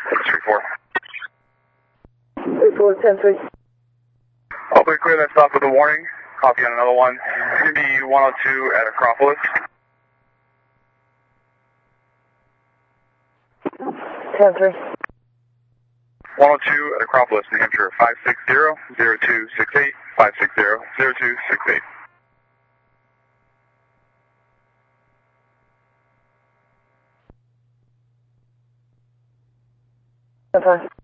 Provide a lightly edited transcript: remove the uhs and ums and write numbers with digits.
634. 8410-3. Hopefully clear that stop with a warning. Copy on another one. It's going to be 102 at Acropolis. 10-3. 102 at Acropolis, New Hampshire, 560-0268, 560-0268. 10-5.